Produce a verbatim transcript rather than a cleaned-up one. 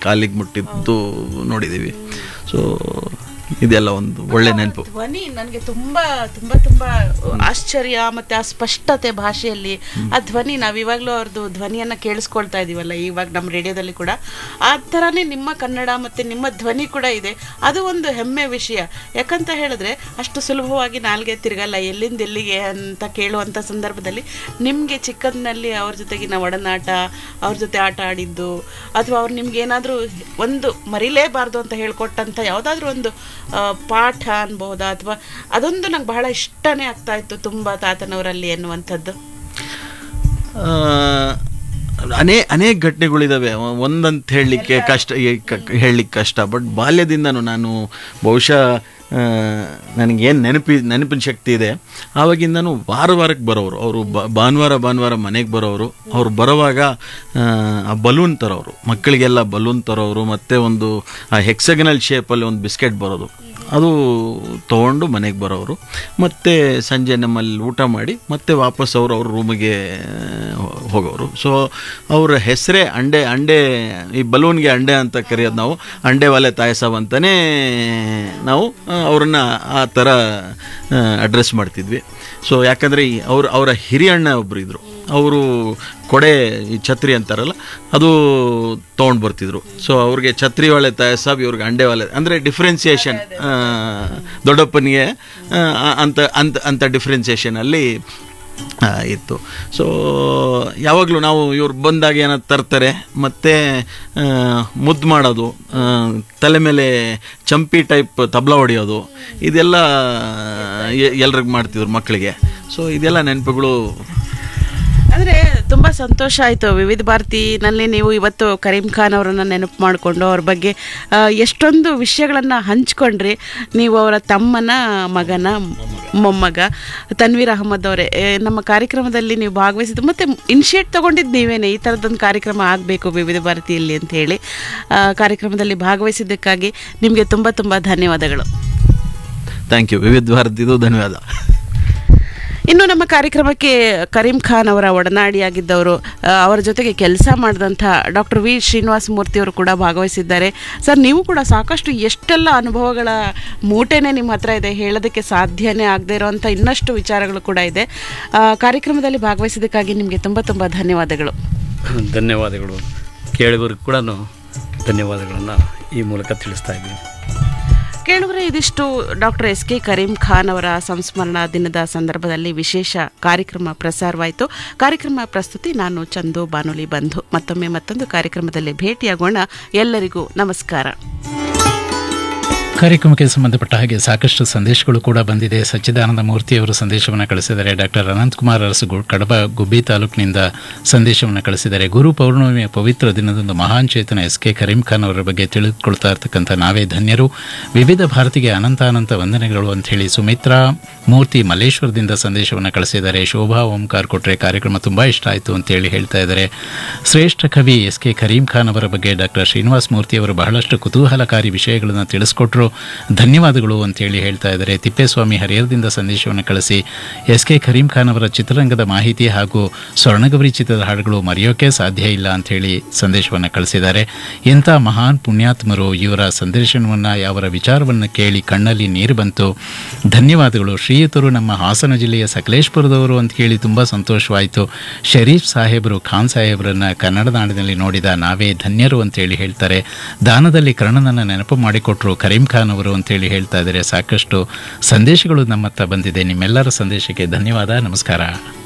ಕಾಲಿಗೆ ಮುಟ್ಟಿದ್ದು ನೋಡಿದ್ದೀವಿ. ಸೊ ಇದೆಲ್ಲ ಒಂದು ಒಳ್ಳೆ ನೆನಪು. ಧ್ವನಿ ನನಗೆ ತುಂಬಾ ತುಂಬಾ ತುಂಬಾ ಆಶ್ಚರ್ಯ ಮತ್ತೆ ಆ ಸ್ಪಷ್ಟತೆ ಭಾಷೆಯಲ್ಲಿ ಆ ಧ್ವನಿ, ನಾವ್ ಇವಾಗ್ಲೂ ಅವ್ರದ್ದು ಧ್ವನಿಯನ್ನ ಕೇಳಿಸ್ಕೊಳ್ತಾ ಇದೀವಲ್ಲ ಇವಾಗ ನಮ್ಮ ರೇಡಿಯೋದಲ್ಲಿ ಕೂಡ, ಆ ಥರನೇ ನಿಮ್ಮ ಕನ್ನಡ ಮತ್ತೆ ನಿಮ್ಮ ಧ್ವನಿ ಕೂಡ ಇದೆ. ಅದು ಒಂದು ಹೆಮ್ಮೆ ವಿಷಯ. ಯಾಕಂತ ಹೇಳಿದ್ರೆ ಅಷ್ಟು ಸುಲಭವಾಗಿ ನಾಲ್ಗೆ ತಿರುಗಲ್ಲ ಎಲ್ಲಿಂದ ಎಲ್ಲಿಗೆ ಅಂತ ಕೇಳುವಂಥ ಸಂದರ್ಭದಲ್ಲಿ ನಿಮಗೆ ಚಿಕ್ಕಂದಿನಲ್ಲಿ ಅವ್ರ ಜೊತೆಗಿನ ಒಡನಾಟ, ಅವ್ರ ಜೊತೆ ಆಟ ಆಡಿದ್ದು, ಅಥವಾ ಅವ್ರು ನಿಮ್ಗೆ ಏನಾದರೂ ಒಂದು ಮರಿಲೇಬಾರ್ದು ಅಂತ ಹೇಳ್ಕೊಟ್ಟಂಥ ಯಾವುದಾದ್ರೂ ಒಂದು ಪಾಠ ಅನ್ಬಹುದಾ, ಅಥವಾ ಅದೊಂದು ನಂಗೆ ಬಹಳ ಇಷ್ಟನೇ ಆಗ್ತಾ ಇತ್ತು ತುಂಬ ತಾತನವರಲ್ಲಿ ಎನ್ನುವಂಥದ್ದು. ಅನೇ ಅನೇಕ ಘಟನೆಗಳಿದ್ದಾವೆ, ಒಂದಂತ ಹೇಳಲಿಕ್ಕೆ ಕಷ್ಟ ಹೇಳಲಿಕ್ಕೆ ಕಷ್ಟ. ಬಟ್ ಬಾಲ್ಯದಿಂದನೂ ನಾನು ಬಹುಶಃ ನನಗೇನು ನೆನಪಿ ನೆನಪಿನ ಶಕ್ತಿ ಇದೆ, ಆವಾಗಿಂದನೂ ವಾರ ವಾರಕ್ಕೆ ಬರೋರು. ಅವರು ಭಾನುವಾರ ಭಾನುವಾರ ಮನೆಗೆ ಬರೋರು. ಅವ್ರು ಬರೋವಾಗ ಆ ಬಲೂನ್ ತರೋರು, ಮಕ್ಕಳಿಗೆಲ್ಲ ಬಲೂನ್ ತರೋರು, ಮತ್ತು ಒಂದು ಆ ಹೆಕ್ಸಗನಲ್ ಶೇಪಲ್ಲಿ ಒಂದು ಬಿಸ್ಕೆಟ್ ಬರೋದು, ಅದು ತೊಗೊಂಡು ಮನೆಗೆ ಬರೋರು. ಮತ್ತು ಸಂಜೆ ನಮ್ಮಲ್ಲಿ ಊಟ ಮಾಡಿ ಮತ್ತೆ ವಾಪಸ್ ಅವರು ಅವ್ರ ರೂಮಿಗೆ ಹೋಗೋರು. ಸೊ ಅವರ ಹೆಸರೇ ಅಂಡೆ ಅಂಡೆ ಈ ಬಲೂನ್ಗೆ ಅಂಡೆ ಅಂತ ಕರೆಯೋದು ನಾವು. ಅಂಡೆ ವಾಲೆ ತಾಯಿ ಸಾಬ್ ಅಂತಲೇ ನಾವು ಅವ್ರನ್ನ ಆ ಥರ ಅಡ್ರೆಸ್ ಮಾಡ್ತಿದ್ವಿ. ಸೊ ಯಾಕಂದರೆ ಅವ್ರು ಅವರ ಹಿರಿಯಣ್ಣ ಒಬ್ಬರು ಇದ್ದರು, ಅವರು ಕೊಡೆ ಈ ಛತ್ರಿ ಅಂತಾರಲ್ಲ ಅದು ತೊಗೊಂಡು ಬರ್ತಿದ್ರು. ಸೊ ಅವ್ರಿಗೆ ಛತ್ರಿ ವಾಲೆ ತಾಯಿ ಸಾಬ್, ಇವ್ರಿಗೆ ಅಂಡೆ ವಾಲೆ, ಅಂದರೆ ಡಿಫ್ರೆನ್ಸಿಯೇಷನ್ ದೊಡ್ಡಪ್ಪನಿಗೆ ಅಂತ ಅಂತ ಅಂತ ಡಿಫ್ರೆನ್ಸಿಯೇಷನಲ್ಲಿ ಇತ್ತು. ಸೊ ಯಾವಾಗಲೂ ನಾವು ಇವ್ರು ಬಂದಾಗ ಏನಾದ್ರು ತರ್ತಾರೆ, ಮತ್ತು ಮುದ್ದು ಮಾಡೋದು, ತಲೆ ಮೇಲೆ ಚಂಪಿ ಟೈಪ್ ತಬ್ಲಾ ಹೊಡೆಯೋದು, ಇದೆಲ್ಲ ಎಲ್ರಿಗೂ ಮಾಡ್ತಿದ್ರು ಮಕ್ಕಳಿಗೆ. ಸೊ ಇದೆಲ್ಲ ನೆನಪುಗಳು. ಅಂದರೆ ತುಂಬ ಸಂತೋಷ ಆಯಿತು. ವಿವಿಧ ಭಾರತಿನಲ್ಲಿ ನೀವು ಇವತ್ತು ಕರೀಂ ಖಾನ್ ಅವರನ್ನು ನೆನಪು ಮಾಡಿಕೊಂಡು ಅವ್ರ ಬಗ್ಗೆ ಎಷ್ಟೊಂದು ವಿಷಯಗಳನ್ನು ಹಂಚ್ಕೊಂಡ್ರಿ. ನೀವು ಅವರ ತಮ್ಮನ ಮಗನ ಮೊಮ್ಮಗ ತನ್ವೀರ್ ಅಹಮದ್ ಅವರೇ ನಮ್ಮ ಕಾರ್ಯಕ್ರಮದಲ್ಲಿ ನೀವು ಭಾಗವಹಿಸಿದ್ದು, ಮತ್ತು ಇನಿಷಿಯೇಟ್ ತೊಗೊಂಡಿದ್ದು ನೀವೇನೆ ಈ ಥರದ್ದೊಂದು ಕಾರ್ಯಕ್ರಮ ಆಗಬೇಕು ವಿವಿಧ ಭಾರತಿಯಲ್ಲಿ ಅಂತ ಹೇಳಿ ಕಾರ್ಯಕ್ರಮದಲ್ಲಿ ಭಾಗವಹಿಸಿದ್ದಕ್ಕಾಗಿ ನಿಮಗೆ ತುಂಬ ತುಂಬ ಧನ್ಯವಾದಗಳು. Thank you. ವಿವಿಧ ಭಾರತಿದು ಧನ್ಯವಾದ. ಇನ್ನು ನಮ್ಮ ಕಾರ್ಯಕ್ರಮಕ್ಕೆ ಕರೀಂ ಖಾನ್ ಅವರ ಒಡನಾಡಿಯಾಗಿದ್ದವರು, ಅವರ ಜೊತೆಗೆ ಕೆಲಸ ಮಾಡಿದಂಥ ಡಾಕ್ಟರ್ ವಿ ಶ್ರೀನಿವಾಸ ಮೂರ್ತಿಯವರು ಕೂಡ ಭಾಗವಹಿಸಿದ್ದಾರೆ. ಸರ್, ನೀವು ಕೂಡ ಸಾಕಷ್ಟು ಎಷ್ಟೆಲ್ಲ ಅನುಭವಗಳ ಮೂಟೆನೇ ನಿಮ್ಮ ಹತ್ರ ಇದೆ, ಹೇಳೋದಕ್ಕೆ ಸಾಧ್ಯನೇ ಆಗದೇ ಇರೋವಂಥ ಇನ್ನಷ್ಟು ವಿಚಾರಗಳು ಕೂಡ ಇದೆ. ಕಾರ್ಯಕ್ರಮದಲ್ಲಿ ಭಾಗವಹಿಸಿದ್ದಕ್ಕಾಗಿ ನಿಮಗೆ ತುಂಬ ತುಂಬ ಧನ್ಯವಾದಗಳು. ಧನ್ಯವಾದಗಳು. ಕೇಳುಗರಿಗೆ ಕೂಡ ಧನ್ಯವಾದಗಳನ್ನು ಈ ಮೂಲಕ ತಿಳಿಸ್ತಾ ಇದ್ದೀನಿ. ಕೇಳುವರೆ, ಇದಿಷ್ಟು doctor S K Karim Khan ಅವರ ಸಂಸ್ಮರಣಾ ದಿನದ ಸಂದರ್ಭದಲ್ಲಿ ವಿಶೇಷ ಕಾರ್ಯಕ್ರಮ ಪ್ರಸಾರವಾಯಿತು. ಕಾರ್ಯಕ್ರಮ ಪ್ರಸ್ತುತಿ ನಾನು ಚಂದು ಬಾನುಲಿ ಬಂಧು. ಮತ್ತೊಮ್ಮೆ ಮತ್ತೊಂದು ಕಾರ್ಯಕ್ರಮದಲ್ಲಿ ಭೇಟಿಯಾಗೋಣ. ಎಲ್ಲರಿಗೂ ನಮಸ್ಕಾರ. ಕಾರ್ಯಕ್ರಮಕ್ಕೆ ಸಂಬಂಧಪಟ್ಟ ಹಾಗೆ ಸಾಕಷ್ಟು ಸಂದೇಶಗಳು ಕೂಡ ಬಂದಿದೆ. ಸಚ್ಚಿದಾನಂದ ಮೂರ್ತಿಯವರು ಸಂದೇಶವನ್ನು ಕಳಿಸಿದ್ದಾರೆ. ಡಾಕ್ಟರ್ ಅನಂತಕುಮಾರ್ ಅರಸು ಕಡಬ ಗುಬ್ಬಿ ತಾಲೂಕಿನಿಂದ ಸಂದೇಶವನ್ನು ಕಳಿಸಿದ್ದಾರೆ. ಗುರು ಪೌರ್ಣಿಮೆಯ ಪವಿತ್ರ ದಿನದಂದು ಮಹಾನ್ ಚೇತನ ಎಸ್ ಕೆ ಕರೀಂ ಖಾನ್ ಅವರ ಬಗ್ಗೆ ತಿಳಿದುಕೊಳ್ತಾ ಇರ್ತಕ್ಕಂಥ ನಾವೇ ಧನ್ಯರು. ವಿವಿಧ ಭಾರತಿಗೆ ಅನಂತ ಅನಂತ ವಂದನೆಗಳು ಅಂಥೇಳಿ ಸುಮಿತ್ರಾ ಮೂರ್ತಿ ಮಲ್ಲೇಶ್ವರದಿಂದ ಸಂದೇಶವನ್ನು ಕಳಿಸಿದ್ದಾರೆ. ಶೋಭಾ ಓಂಕಾರ್ ಕೊಟ್ರೆ ಕಾರ್ಯಕ್ರಮ ತುಂಬ ಇಷ್ಟ ಆಯಿತು ಅಂತೇಳಿ ಹೇಳ್ತಾ ಇದ್ದಾರೆ. ಶ್ರೇಷ್ಠ ಕವಿ ಎಸ್ ಕೆ ಕರೀಂ ಖಾನ್ ಅವರ ಬಗ್ಗೆ ಡಾಕ್ಟರ್ ಶ್ರೀನಿವಾಸ ಮೂರ್ತಿಯವರು ಬಹಳಷ್ಟು ಕುತೂಹಲಕಾರಿ ವಿಷಯಗಳನ್ನು ತಿಳಿಸ್ಕೊಟ್ರು, ಧನ್ಯವಾದಗಳು ಅಂತೇಳಿ ಹೇಳ್ತಾ ಇದ್ದಾರೆ. ತಿಪ್ಪೇಸ್ವಾಮಿ ಹರಿಹರದಿಂದ ಸಂದೇಶವನ್ನು ಕಳಿಸಿ ಎಸ್ ಕೆ ಕರೀಂ ಖಾನ್ ಅವರ ಚಿತ್ರರಂಗದ ಮಾಹಿತಿ ಹಾಗೂ ಸ್ವರ್ಣಗೌರಿ ಚಿತ್ರದ ಹಾಡುಗಳು ಮರೆಯೋಕೆ ಸಾಧ್ಯ ಇಲ್ಲ ಅಂಥೇಳಿ ಸಂದೇಶವನ್ನು ಕಳಿಸಿದ್ದಾರೆ. ಎಂಥ ಮಹಾನ್ ಪುಣ್ಯಾತ್ಮರು, ಇವರ ಸಂದರ್ಶನವನ್ನು ಅವರ ವಿಚಾರವನ್ನು ಕೇಳಿ ಕಣ್ಣಲ್ಲಿ ನೀರು ಬಂತು. ಧನ್ಯವಾದಗಳು. ಶ್ರೀಯುತರು ನಮ್ಮ ಹಾಸನ ಜಿಲ್ಲೆಯ ಸಕಲೇಶ್ಪುರದವರು ಅಂತ ಕೇಳಿ ತುಂಬ ಸಂತೋಷವಾಯಿತು. ಶರೀಫ್ ಸಾಹೇಬರು ಖಾನ್ ಸಾಹೇಬರನ್ನು ಕನ್ನಡ ನಾಡಿನಲ್ಲಿ ನೋಡಿದ ನಾವೇ ಧನ್ಯರು ಅಂತೇಳಿ ಹೇಳ್ತಾರೆ. ದಾನದಲ್ಲಿ ಕರ್ಣನನ್ನು ನೆನಪು ಮಾಡಿಕೊಟ್ರು ಕರೀಂ ಖಾನ್ ಅವರು ಅಂತೇಳಿ ಹೇಳ್ತಾ ಇದ್ದಾರೆ. ಸಾಕಷ್ಟು ಸಂದೇಶಗಳು ನಮ್ಮ ಹತ್ರ ಬಂದಿದೆ. ನಿಮ್ಮೆಲ್ಲರ ಸಂದೇಶಕ್ಕೆ ಧನ್ಯವಾದ. ನಮಸ್ಕಾರ.